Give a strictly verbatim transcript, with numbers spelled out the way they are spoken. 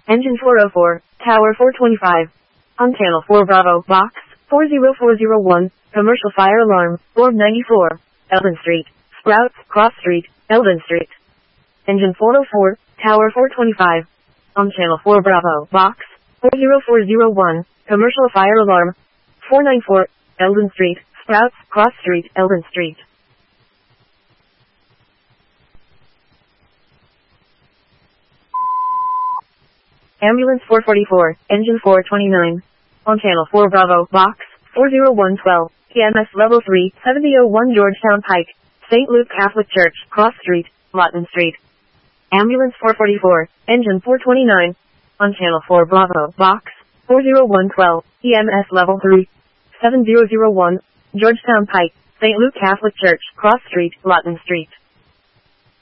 Engine four oh four, Tower four twenty-five. On Channel four Bravo, Box four zero four zero one, Commercial Fire Alarm, Orb ninety-four, Eldon Street, Sprouts, Cross Street, Eldon Street. Engine four oh four, Tower four twenty-five. On Channel four Bravo, Box four zero four zero one, Commercial Fire Alarm, four ninety-four, Eldon Street, Sprouts, Cross Street, Eldon Street. Ambulance four forty-four, Engine four twenty-nine. On Channel four Bravo, Box four zero one twelve, E M S Level three, seventy oh one Georgetown Pike, Saint Luke Catholic Church, Cross Street, Lawton Street. Ambulance four forty-four, Engine four twenty-nine. On Channel four Bravo, Box four zero one twelve, E M S Level three, seven zero zero one, Georgetown Pike, Saint Luke Catholic Church, Cross Street, Lawton Street.